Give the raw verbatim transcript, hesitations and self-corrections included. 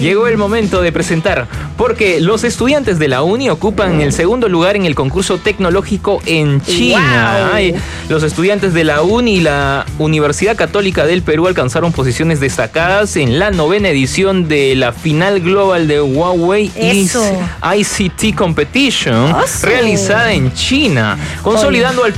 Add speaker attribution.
Speaker 1: Llegó el momento de presentar, porque los estudiantes de la UNI ocupan el segundo lugar en el concurso tecnológico en China.
Speaker 2: Wow.
Speaker 1: Ay, los estudiantes de la UNI y la Universidad Católica del Perú alcanzaron posiciones destacadas en la novena edición de la final global de Huawei
Speaker 2: Eso.
Speaker 1: I C T Competition,
Speaker 2: Oso.
Speaker 1: realizada en China, consolidando al